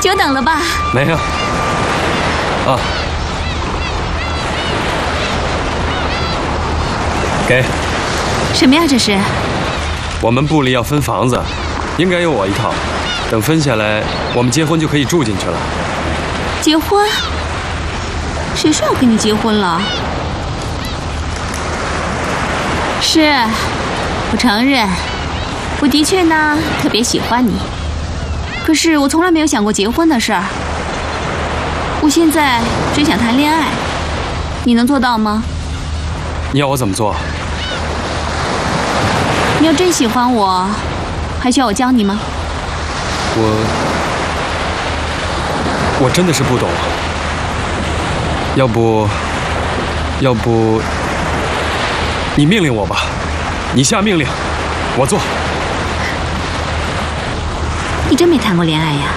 久等了吧？ 没有。啊，给。 什么呀？这是？ 我们部里要分房子，应该有我一套。等分下来，我们结婚就可以住进去了。 结婚？谁说要跟你结婚了？是，我承认，我的确呢特别喜欢你。可是我从来没有想过结婚的事儿。我现在只想谈恋爱，你能做到吗？ 你要我怎么做？ 你要真喜欢我，还需要我教你吗？ 我真的是不懂。要不，你命令我吧，你下命令，我做。 你真没谈过恋爱呀？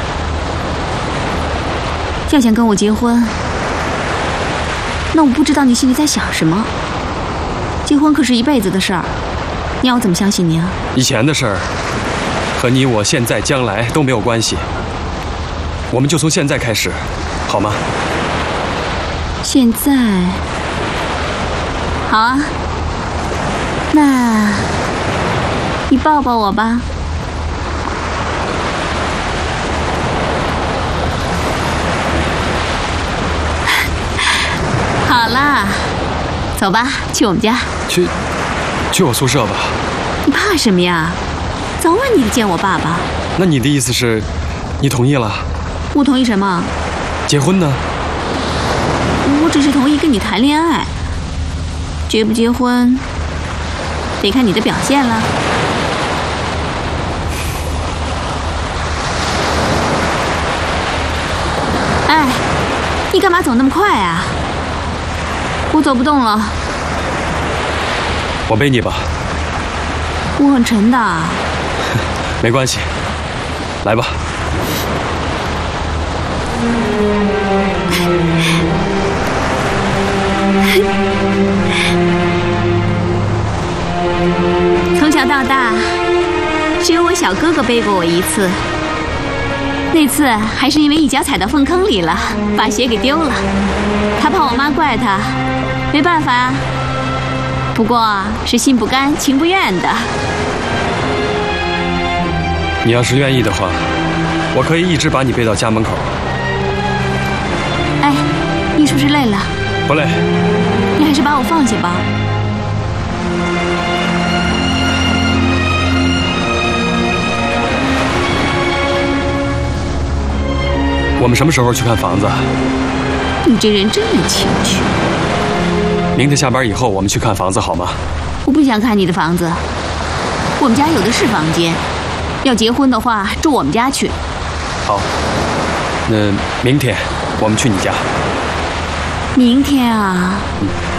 要想跟我结婚，那我不知道你心里在想什么。结婚可是一辈子的事儿，你要我怎么相信你啊？ 以前的事儿和你我现在将来都没有关系，我们就从现在开始，好吗？ 现在，好啊，那你抱抱我吧。好啦，走吧，去我们家。 去我宿舍吧。 你怕什么呀？早晚你得见我爸爸。 那你的意思是，你同意了？ 我同意什么？ 结婚呢？ 我只是同意跟你谈恋爱。结不结婚，得看你的表现了。哎，你干嘛走那么快啊？我走不动了。 我背你吧。 我很沉的。 没关系，来吧。从小到大，只有我小哥哥背过我一次。那次还是因为一脚踩到粪坑里了，把鞋给丢了。他怕我妈怪他，没办法啊。不过是心不甘情不愿的。 你要是愿意的话，我可以一直把你背到家门口。 哎，你是不是累了？ 不累。 你还是把我放下吧。 我们什么时候去看房子？ 你这人真没情趣。 明天下班以后我们去看房子好吗？ 我不想看你的房子，我们家有的是房间。要结婚的话，住我们家去。 好，那明天我们去你家。 明天啊？ 嗯。